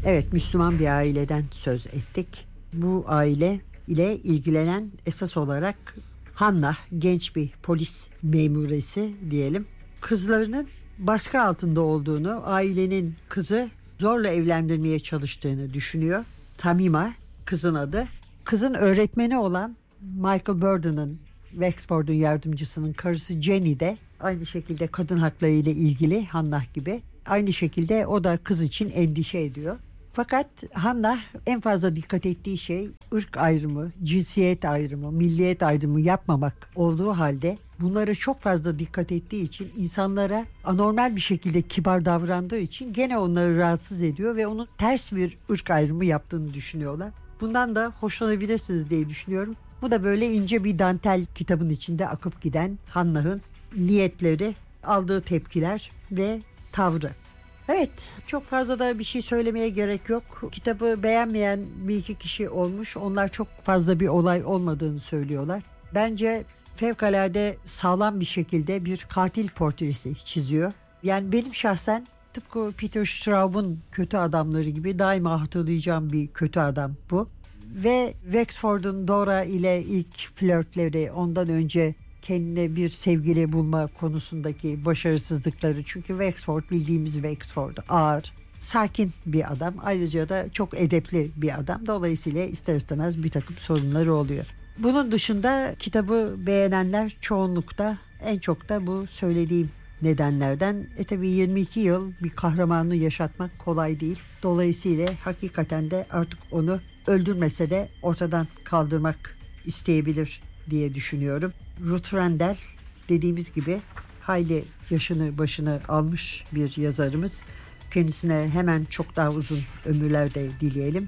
Evet, Müslüman bir aileden söz ettik. Bu aile ile ilgilenen esas olarak Hannah, genç bir polis memuresi diyelim. Kızlarının baskı altında olduğunu, ailenin kızı zorla evlendirmeye çalıştığını düşünüyor. Tamima kızın adı. Kızın öğretmeni olan Michael Burden'ın, Wexford'un yardımcısının karısı Jenny de aynı şekilde kadın hakları ile ilgili Hannah gibi. Aynı şekilde o da kız için endişe ediyor. Fakat Hannah en fazla dikkat ettiği şey ırk ayrımı, cinsiyet ayrımı, milliyet ayrımı yapmamak olduğu halde bunlara çok fazla dikkat ettiği için, insanlara anormal bir şekilde kibar davrandığı için gene onları rahatsız ediyor ve onun ters bir ırk ayrımı yaptığını düşünüyorlar. Bundan da hoşlanabilirsiniz diye düşünüyorum. Bu da böyle ince bir dantel kitabın içinde akıp giden Hannah'ın niyetleri, aldığı tepkiler ve tavrı. Evet, çok fazla da bir şey söylemeye gerek yok. Kitabı beğenmeyen bir iki kişi olmuş. Onlar çok fazla bir olay olmadığını söylüyorlar. Bence fevkalade sağlam bir şekilde bir katil portresi çiziyor. Yani benim şahsen tıpkı Peter Straub'un Kötü Adamları gibi daima hatırlayacağım bir kötü adam bu. Ve Wexford'un Dora ile ilk flörtleri, ondan önce kendine bir sevgili bulma konusundaki başarısızlıkları. Çünkü Wexford bildiğimiz Wexford ağır, sakin bir adam. Ayrıca da çok edepli bir adam. Dolayısıyla ister istemez bir takım sorunları oluyor. Bunun dışında kitabı beğenenler çoğunlukta, en çok da bu söylediğim nedenlerden. Tabii 22 yıl bir kahramanı yaşatmak kolay değil. Dolayısıyla hakikaten de artık onu öldürmese de ortadan kaldırmak isteyebilir diye düşünüyorum. Ruth Rendell dediğimiz gibi hayli yaşını başını almış bir yazarımız. Kendisine hemen çok daha uzun ömürler de dileyelim.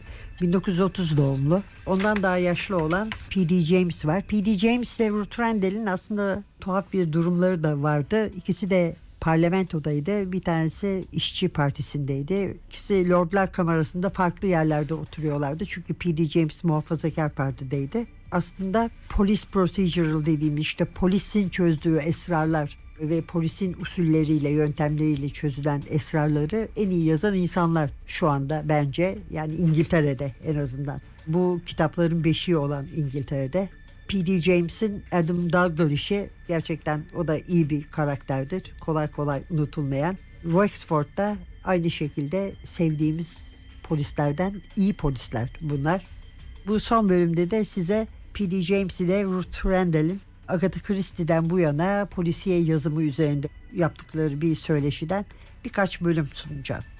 1930 doğumlu. Ondan daha yaşlı olan P.D. James var. P.D. James ile Ruth Rendell'in aslında tuhaf bir durumları da vardı. İkisi de parlamentodaydı. Bir tanesi İşçi Partisi'ndeydi. İkisi Lordlar Kamerası'nda farklı yerlerde oturuyorlardı. Çünkü P.D. James Muhafazakar Parti'deydi. Aslında police procedural dediğimiz, işte polisin çözdüğü esrarlar ve polisin usulleriyle, yöntemleriyle çözülen esrarları en iyi yazan insanlar şu anda bence. Yani İngiltere'de en azından. Bu kitapların beşiği olan İngiltere'de. P.D. James'in Adam Dalglish'i gerçekten o da iyi bir karakterdir. Kolay kolay unutulmayan. Wexford'da aynı şekilde sevdiğimiz polislerden iyi polisler bunlar. Bu son bölümde de size P.D. James ile Ruth Rendell'in Agatha Christie'den bu yana polisiye yazımı üzerinde yaptıkları bir söyleşiden birkaç bölüm sunacağım.